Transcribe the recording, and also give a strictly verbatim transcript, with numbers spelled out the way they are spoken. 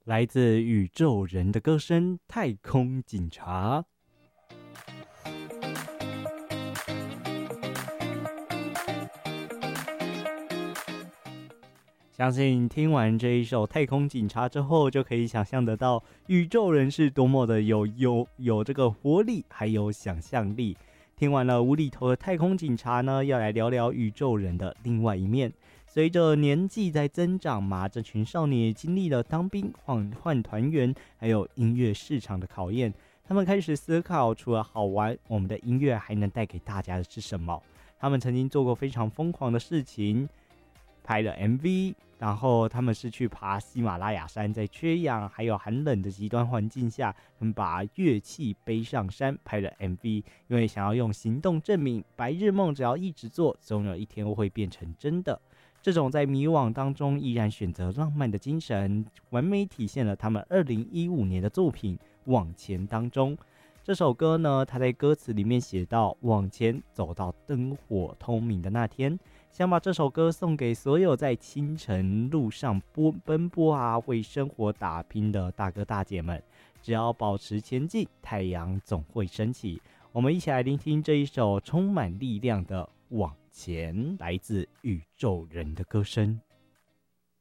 来自宇宙人的歌声，太空警察。相信听完这一首《太空警察》之后，就可以想象得到宇宙人是多么的有有有这个活力，还有想象力。听完了无厘头的太空警察呢，要来聊聊宇宙人的另外一面。随着年纪在增长嘛，这群少年也经历了当兵、换换团员，还有音乐市场的考验。他们开始思考，除了好玩，我们的音乐还能带给大家的是什么？他们曾经做过非常疯狂的事情，拍了 M V， 然后他们是去爬喜马拉雅山，在缺氧还有寒冷的极端环境下，他们把乐器背上山拍了 M V， 因为想要用行动证明白日梦只要一直做，总有一天会变成真的。这种在迷惘当中依然选择浪漫的精神，完美体现了他们二零一五年的作品《往前》当中。这首歌呢，他在歌词里面写到：往前走到灯火通明的那天，想把这首歌送给所有在清晨路上奔波啊，为生活打拼的大哥大姐们。只要保持前进，太阳总会升起。我们一起来聆听这一首充满力量的《往前》，来自宇宙人的歌声。